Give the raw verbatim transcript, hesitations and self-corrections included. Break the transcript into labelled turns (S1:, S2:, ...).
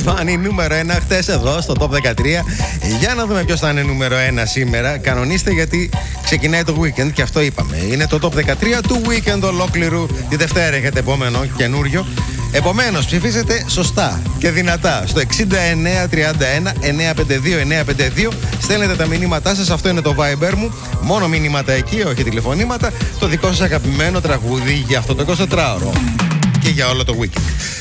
S1: Στεφάνη, νούμερο ένα χτες εδώ στο Top δεκατρία. Για να δούμε ποιος θα είναι νούμερο ένα σήμερα. Κανονίστε, γιατί ξεκινάει το weekend και αυτό είπαμε. Είναι το Top δεκατρία του weekend ολόκληρου. Τη Δευτέρα έχετε επόμενο καινούριο. Επομένως, ψηφίσετε σωστά και δυνατά στο εξήντα εννέα τριάντα ένα εννιακόσια πενήντα δύο εννιακόσια πενήντα δύο. Στέλνετε τα μηνύματά σας, αυτό είναι το Viber μου. Μόνο μηνύματα εκεί, όχι τηλεφωνήματα. Το δικό σας αγαπημένο τραγούδι για αυτό το εικοσιτετράωρο και για όλο το weekend.